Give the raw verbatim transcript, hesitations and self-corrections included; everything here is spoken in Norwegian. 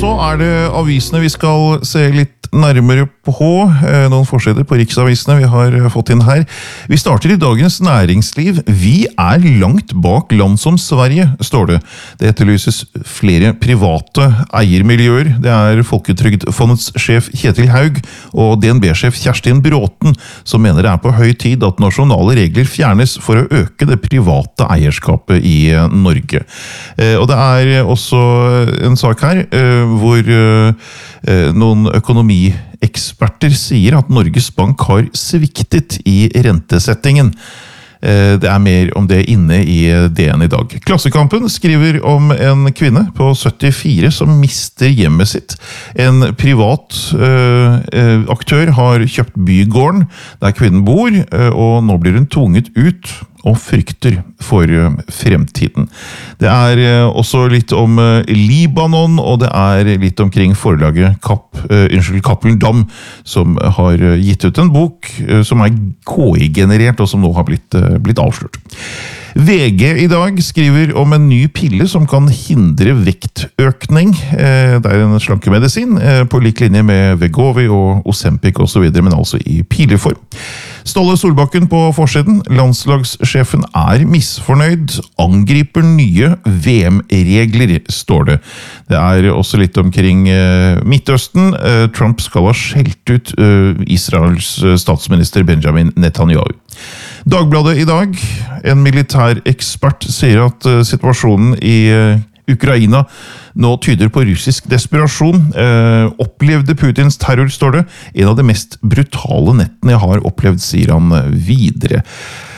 så er det avisene vi skal se litt nærmere på, noen forsider på riksavisene vi har fått inn her. Vi starter i Dagens Næringsliv. Vi er langt bak land som Sverige, står det. Det etterlyses flere private eiermiljøer. Det er Folketrygdfondets sjef Kjetil Haug og D N B-sjef Kjerstin Bråten som mener det er på høy tid at nasjonale regler fjernes for å øke det private eierskapet i Norge. Og det er også en sak her hvor noen økonomieksperter sier at Norges Bank har sviktet i rentesettingen. Det er mer om det inne i D N i dag. Klassekampen skriver om en kvinne på syttifire som mister hjemmet sitt. En privat uh, aktør har kjøpt bygården der kvinnen bor, uh, og nå blir hun tvunget ut og frykter for fremtiden. Det er også litt om Libanon, og det er litt omkring forlaget Kapp, uh, unnskyld, Cappelen Damm, som har gitt ut en bok uh, som er K I-generert, og som nå har blitt, uh, blitt avslørt. V G i dag skriver om en ny pille som kan hindre vektøkning. Det er en slankemedisin på lik linje med Vegovi og Ozempic og så videre, men altså i pileform. Ståle Solbakken på forsiden. Landslagssjefen er misfornøyd, angriper nye V M-regler, står det. Det er også litt omkring Midtøsten. Trump skal ha skjelt ut Israels statsminister Benjamin Netanyahu. Dagbladet i dag, en militærekspert sier at uh, situasjonen i uh, Ukraina nå tyder på russisk desperasjon. Uh, opplevde Putins terror, står det. En av de mest brutale nettene jeg har opplevd, sier han uh, videre.